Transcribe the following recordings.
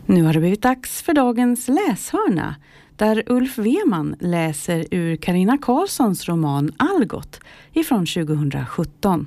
Nu har det blivit dags för dagens läshörna, där Ulf Weman läser ur Carina Karlssons roman Algot ifrån 2017.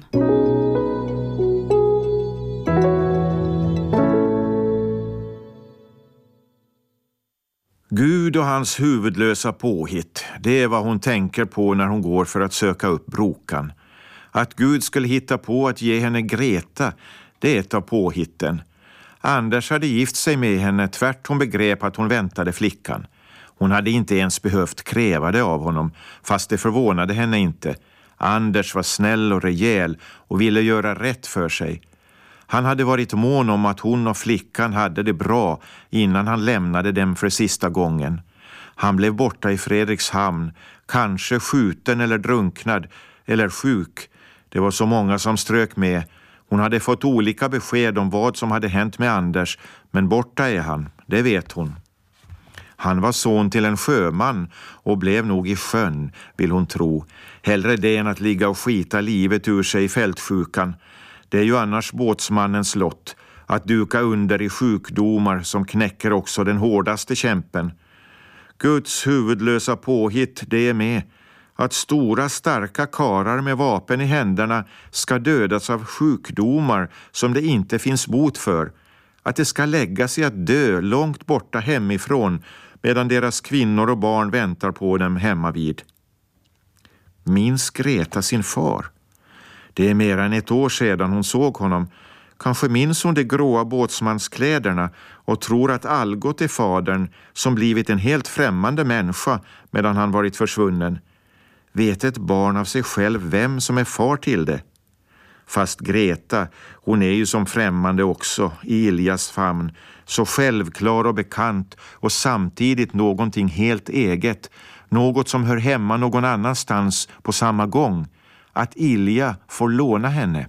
Gud och hans huvudlösa påhitt, det är vad hon tänker på när hon går för att söka upp Brokan. Att Gud skulle hitta på att ge henne Greta, det är ett av påhitten. Anders hade gift sig med henne tvärt hon begrep att hon väntade flickan. Hon hade inte ens behövt kräva det av honom, fast det förvånade henne inte. Anders var snäll och rejäl och ville göra rätt för sig. Han hade varit mån om att hon och flickan hade det bra innan han lämnade dem för sista gången. Han blev borta i Fredrikshamn, kanske skjuten eller drunknad eller sjuk. Det var så många som strök med. Hon hade fått olika besked om vad som hade hänt med Anders, men borta är han, det vet hon. Han var son till en sjöman och blev nog i sjön, vill hon tro. Hellre det än att ligga och skita livet ur sig i fältsjukan. Det är ju annars båtsmannens lott, att duka under i sjukdomar som knäcker också den hårdaste kämpen. Guds huvudlösa påhitt, det är med. Att stora starka karar med vapen i händerna ska dödas av sjukdomar som det inte finns bot för. Att det ska lägga sig att dö långt borta hemifrån medan deras kvinnor och barn väntar på dem hemma vid. Minns Greta sin far? Det är mer än ett år sedan hon såg honom. Kanske minns hon de gråa båtsmanskläderna och tror att Algot är fadern som blivit en helt främmande människa medan han varit försvunnen. Vet ett barn av sig själv vem som är far till det? Fast Greta, hon är ju som främmande också i Iljas famn, så självklar och bekant och samtidigt någonting helt eget, något som hör hemma någon annanstans på samma gång, att Ilja får låna henne.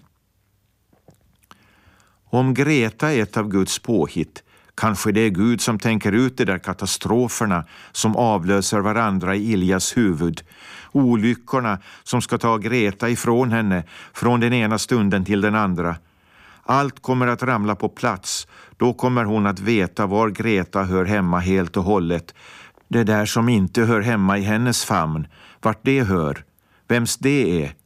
Om Greta är ett av Guds påhitt, kanske det är Gud som tänker ut de där katastroferna som avlöser varandra i Iljas huvud. Olyckorna som ska ta Greta ifrån henne från den ena stunden till den andra. Allt kommer att ramla på plats. Då kommer hon att veta var Greta hör hemma helt och hållet. Det där som inte hör hemma i hennes famn. Vart det hör. Vems det är.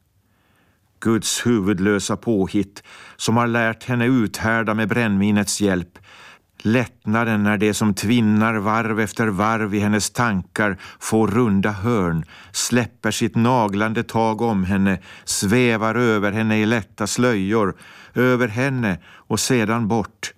Guds huvudlösa påhitt som har lärt henne uthärda med brännvinets hjälp. Lättnaden när det som tvinnar varv efter varv i hennes tankar får runda hörn, släpper sitt naglande tag om henne, svävar över henne i lätta slöjor, över henne och sedan bort.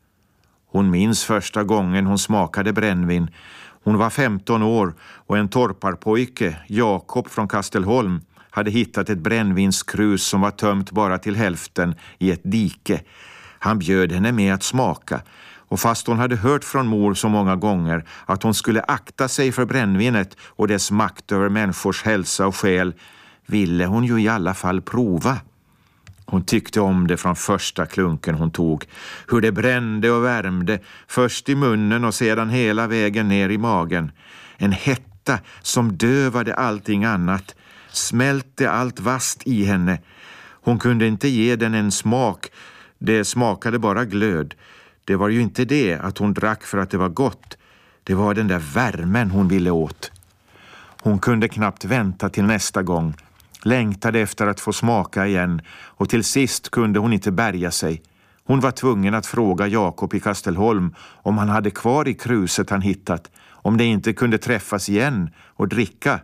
Hon minns första gången hon smakade brännvin. Hon var 15 år och en torparpojke, Jakob från Kastelholm, hade hittat ett brännvinskrus som var tömt bara till hälften i ett dike. Han bjöd henne med att smaka. Och fast hon hade hört från mor så många gånger att hon skulle akta sig för brännvinet och dess makt över människors hälsa och själ, ville hon ju i alla fall prova. Hon tyckte om det från första klunken hon tog. Hur det brände och värmde, först i munnen och sedan hela vägen ner i magen. En hetta som dövade allting annat, smälte allt vast i henne. Hon kunde inte ge den en smak, det smakade bara glöd. Det var ju inte det att hon drack för att det var gott. Det var den där värmen hon ville åt. Hon kunde knappt vänta till nästa gång. Längtade efter att få smaka igen. Och till sist kunde hon inte bärga sig. Hon var tvungen att fråga Jakob i Kastelholm om han hade kvar i kruset han hittat. Om det inte kunde träffas igen och dricka.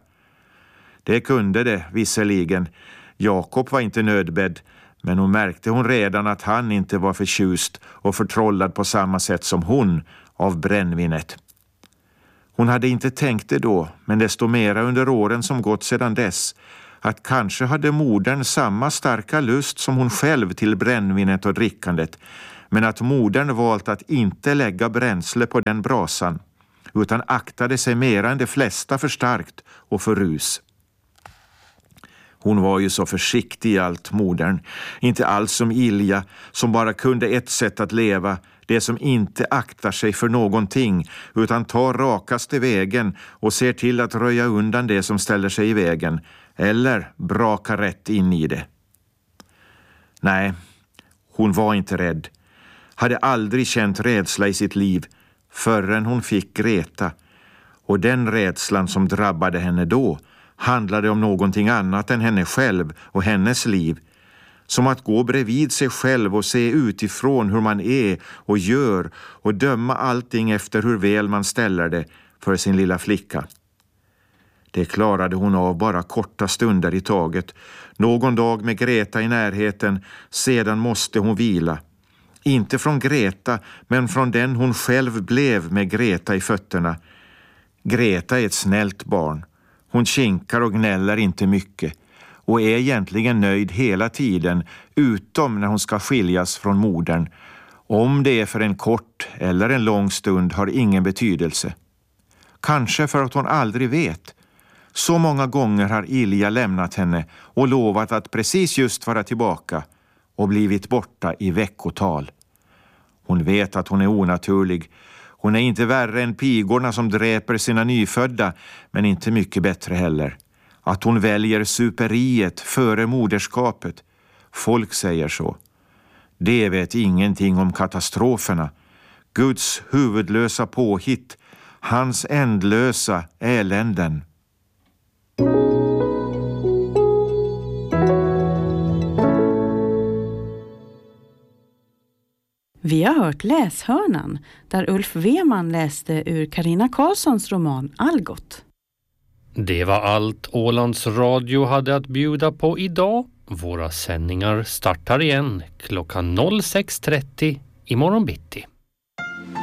Det kunde det visserligen. Jakob var inte nödbedd. Men hon märkte redan att han inte var förtjust och förtrollad på samma sätt som hon av brännvinet. Hon hade inte tänkt det då, men desto mera under åren som gått sedan dess, att kanske hade modern samma starka lust som hon själv till brännvinet och drickandet, men att modern valt att inte lägga bränsle på den brasan, utan aktade sig mera än de flesta för starkt och för rus. Hon var ju så försiktig i allt, modern. Inte alls som Ilja, som bara kunde ett sätt att leva. Det som inte aktar sig för någonting, utan tar rakaste vägen och ser till att röja undan det som ställer sig i vägen. Eller braka rätt in i det. Nej, hon var inte rädd. Hade aldrig känt rädsla i sitt liv. förrän hon fick Greta. Och den rädslan som drabbade henne då handlade om någonting annat än henne själv och hennes liv. Som att gå bredvid sig själv och se utifrån hur man är och gör och döma allting efter hur väl man ställer det för sin lilla flicka. Det klarade hon av bara korta stunder i taget. Någon dag med Greta i närheten, sedan måste hon vila. Inte från Greta, men från den hon själv blev med Greta i fötterna. Greta är ett snällt barn. Hon kinkar och gnäller inte mycket och är egentligen nöjd hela tiden, utom när hon ska skiljas från modern. Om det är för en kort eller en lång stund har ingen betydelse. Kanske för att hon aldrig vet. Så många gånger har Ilja lämnat henne och lovat att precis just vara tillbaka och blivit borta i veckotal. Hon vet att hon är onaturlig. Hon är inte värre än pigorna som dräper sina nyfödda, men inte mycket bättre heller. Att hon väljer superiet före moderskapet. Folk säger så. Det vet ingenting om katastroferna. Guds huvudlösa påhitt. Hans ändlösa eländen. Vi har hört Läshörnan där Ulf Weman läste ur Carina Karlssons roman Algot. Det var allt Ålands Radio hade att bjuda på idag. Våra sändningar startar igen klockan 06:30 imorgon bitti.